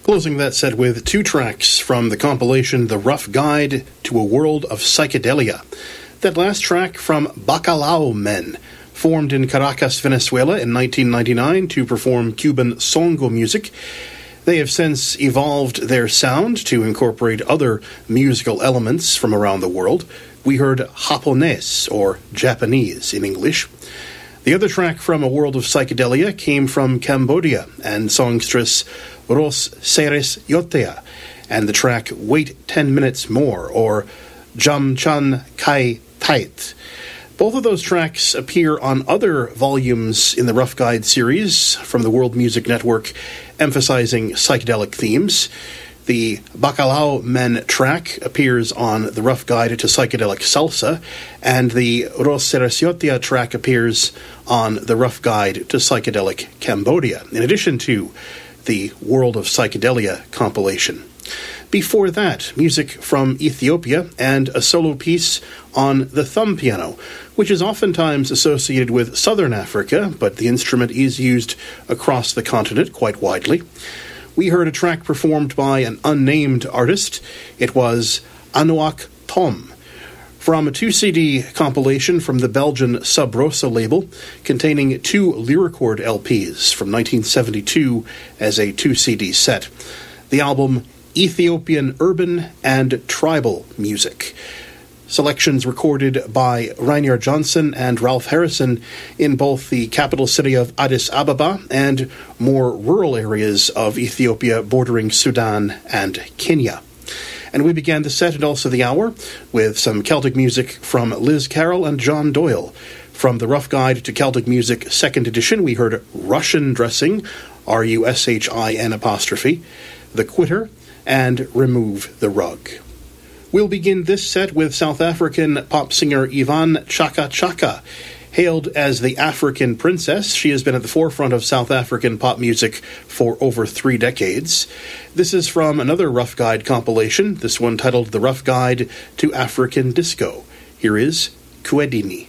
Closing that set with two tracks from the compilation The Rough Guide to a World of Psychedelia. That last track from Bacalao Men, formed in Caracas, Venezuela in 1999 to perform Cuban songo music. They have since evolved their sound to incorporate other musical elements from around the world. We heard Japonés, or Japanese in English. The other track from A World of Psychedelia came from Cambodia and songstress Ros Seres Yotea, and the track Wait 10 Minutes More, or Jam Chan Kai Tait. Both of those tracks appear on other volumes in the Rough Guide series from the World Music Network, emphasizing psychedelic themes. The Bacalao Men track appears on the Rough Guide to Psychedelic Salsa, and the Ros Seres Yotea track appears on the Rough Guide to Psychedelic Cambodia, in addition to the World of Psychedelia compilation. Before that, music from Ethiopia and a solo piece on the thumb piano, which is oftentimes associated with southern Africa, but the instrument is used across the continent quite widely. We heard a track performed by an unnamed artist. It was Anouak Tom, from a 2-CD compilation from the Belgian Sub Rosa label, containing 2 Lyricord LPs from 1972 as a 2-CD set. The album Ethiopian Urban and Tribal Music. Selections recorded by Rainier Johnson and Ralph Harrison in both the capital city of Addis Ababa and more rural areas of Ethiopia bordering Sudan and Kenya. And we began the set and also the hour with some Celtic music from Liz Carroll and John Doyle. From the Rough Guide to Celtic Music 2nd edition, we heard Russian Dressing, RUSHIN', The Quitter, and Remove the Rug. We'll begin this set with South African pop singer Yvonne Chaka Chaka. Hailed as the African Princess, she has been at the forefront of South African pop music for over 3 decades. This is from another Rough Guide compilation, this one titled The Rough Guide to African Disco. Here is Kuedini.